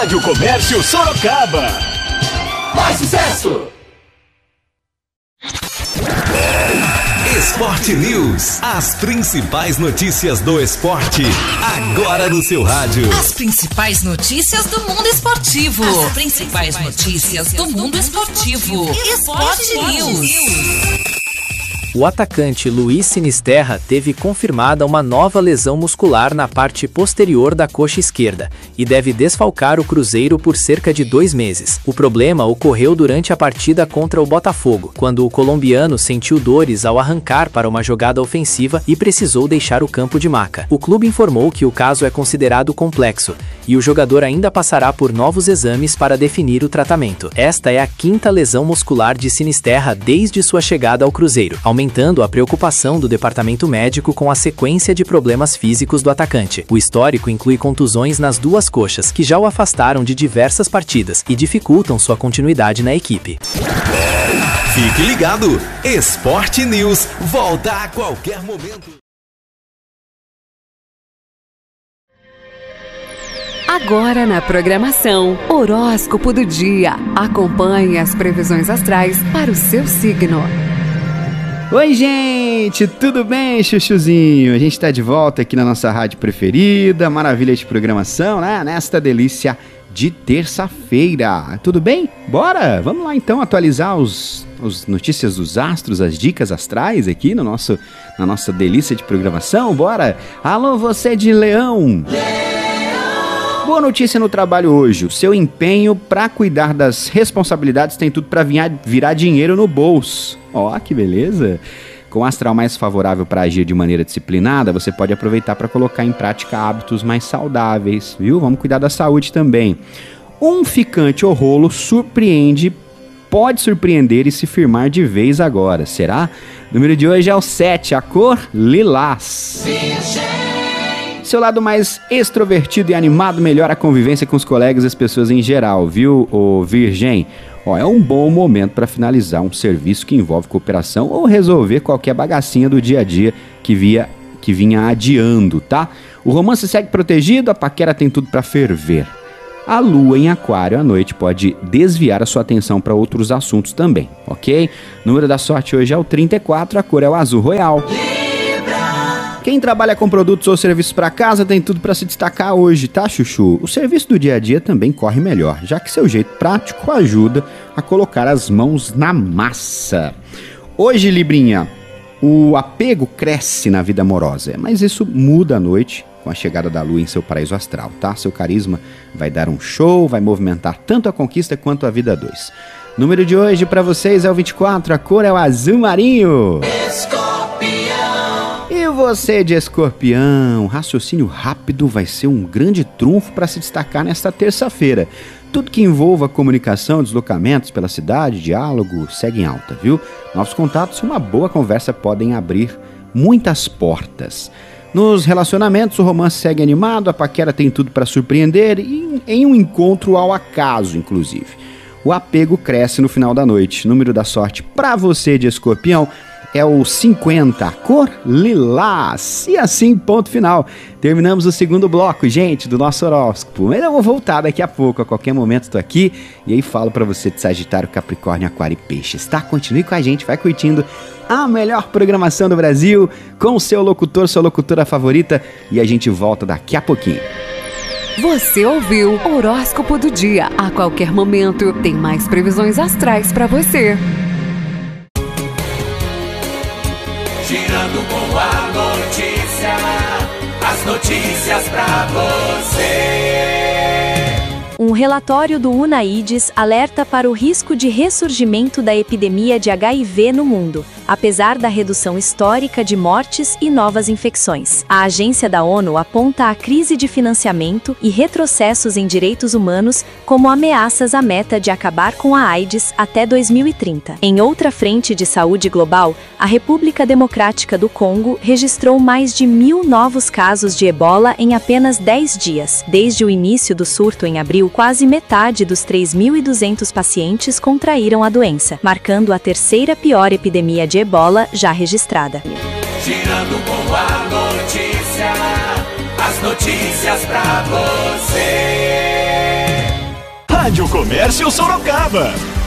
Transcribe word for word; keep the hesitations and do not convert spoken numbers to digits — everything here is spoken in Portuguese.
Rádio Comércio Sorocaba. Mais sucesso! Esporte News. As principais notícias do esporte, agora no seu rádio. As principais notícias do mundo esportivo. As principais notícias do mundo esportivo. Esporte News. O atacante Luiz Sinisterra teve confirmada uma nova lesão muscular na parte posterior da coxa esquerda e deve desfalcar o Cruzeiro por cerca de dois meses. O problema ocorreu durante a partida contra o Botafogo, quando o colombiano sentiu dores ao arrancar para uma jogada ofensiva e precisou deixar o campo de maca. O clube informou que o caso é considerado complexo e o jogador ainda passará por novos exames para definir o tratamento. Esta é a quinta lesão muscular de Sinisterra desde sua chegada ao Cruzeiro, aumentando a preocupação do departamento médico com a sequência de problemas físicos do atacante. O histórico inclui contusões nas duas coxas, que já o afastaram de diversas partidas e dificultam sua continuidade na equipe. Fique ligado, Esporte News volta a qualquer momento. Agora na programação, horóscopo do dia. Acompanhe as previsões astrais para o seu signo. Oi, gente, tudo bem, chuchuzinho? A gente tá de volta aqui na nossa rádio preferida, maravilha de programação, né? Nesta delícia de terça-feira. Tudo bem? Bora! Vamos lá então atualizar os, os notícias dos astros, as dicas astrais aqui no nosso, na nossa delícia de programação. Bora! Alô, você de Leão! Boa notícia no trabalho hoje. O seu empenho para cuidar das responsabilidades tem tudo para virar dinheiro no bolso. Ó, que beleza! Com o astral mais favorável para agir de maneira disciplinada, você pode aproveitar para colocar em prática hábitos mais saudáveis, viu? Vamos cuidar da saúde também. Um ficante ou rolo surpreende, pode surpreender e se firmar de vez agora. Será? O número de hoje é o sete, a cor lilás. Seu lado mais extrovertido e animado melhora a convivência com os colegas e as pessoas em geral, viu, ô Virgem? Ó, é um bom momento para finalizar um serviço que envolve cooperação ou resolver qualquer bagacinha do dia a dia que, via, que vinha adiando, tá? O romance segue protegido, a paquera tem tudo para ferver. A lua em aquário à noite pode desviar a sua atenção para outros assuntos também, ok? O número da sorte hoje é o trinta e quatro, a cor é o azul royal. Quem trabalha com produtos ou serviços para casa tem tudo para se destacar hoje, tá, chuchu? O serviço do dia a dia também corre melhor, já que seu jeito prático ajuda a colocar as mãos na massa. Hoje, Librinha, o apego cresce na vida amorosa, mas isso muda à noite com a chegada da lua em seu paraíso astral, tá? Seu carisma vai dar um show, vai movimentar tanto a conquista quanto a vida a dois. O número de hoje para vocês é o vinte e quatro, a cor é o azul marinho. E você de Escorpião, raciocínio rápido vai ser um grande trunfo para se destacar nesta terça-feira. Tudo que envolva comunicação, deslocamentos pela cidade, diálogo, segue em alta, viu? Novos contatos e uma boa conversa podem abrir muitas portas. Nos relacionamentos, o romance segue animado, a paquera tem tudo para surpreender e em um encontro ao acaso, inclusive. O apego cresce no final da noite. Número da sorte para você de Escorpião é o cinquenta, cor lilás. E assim, ponto final. Terminamos o segundo bloco, gente, do nosso horóscopo. Mas eu vou voltar daqui a pouco, a qualquer momento estou aqui. E aí falo para você de Sagitário, Capricórnio, Aquário e Peixes, tá? Continue com a gente, vai curtindo a melhor programação do Brasil com o seu locutor, sua locutora favorita. E a gente volta daqui a pouquinho. Você ouviu o Horóscopo do Dia. A qualquer momento tem mais previsões astrais para você. Girando com a notícia, as notícias pra você. Um relatório do UNAIDS alerta para o risco de ressurgimento da epidemia de H I V no mundo, apesar da redução histórica de mortes e novas infecções. A agência da ONU aponta a crise de financiamento e retrocessos em direitos humanos como ameaças à meta de acabar com a AIDS até dois mil e trinta. Em outra frente de saúde global, a República Democrática do Congo registrou mais de mil novos casos de ebola em apenas dez dias. Desde o início do surto em abril, quase metade dos três mil e duzentos pacientes contraíram a doença, marcando a terceira pior epidemia de ebola já registrada. Girando com a notícia, as notícias pra você. Rádio Comércio Sorocaba.